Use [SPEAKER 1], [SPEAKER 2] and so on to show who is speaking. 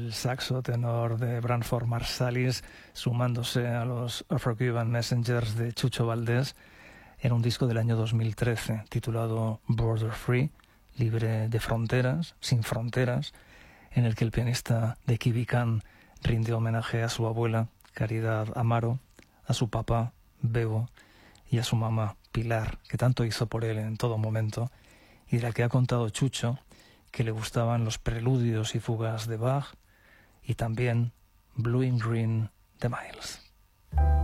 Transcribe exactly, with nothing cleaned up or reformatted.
[SPEAKER 1] el saxo tenor de Branford Marsalis, sumándose a los Afro-Cuban Messengers de Chucho Valdés, en un disco del año dos mil trece titulado Border Free, libre de fronteras, sin fronteras, en el que el pianista de Quibicán rinde homenaje a su abuela, Caridad Amaro, a su papá, Bebo, y a su mamá, Pilar, que tanto hizo por él en todo momento, y de la que ha contado Chucho que le gustaban los preludios y fugas de Bach y también Blue in Green de Miles.